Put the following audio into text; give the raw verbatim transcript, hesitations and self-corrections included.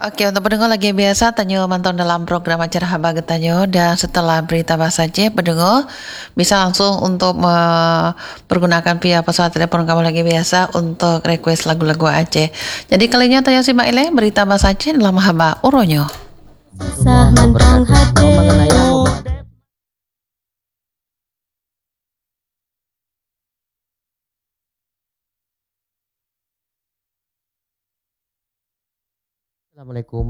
Oke, untuk pendengar lagi biasa tanyo mantau dalam program acara Haba Getanyo, dan setelah berita bahasa Aceh, pendengar bisa langsung untuk mempergunakan via pesawat telepon kamu lagi biasa untuk request lagu-lagu Aceh. Jadi kalinya tanyo simak ile berita bahasa Aceh dalam Haba Uronyo. Sah mantang hati mengenai Assalamualaikum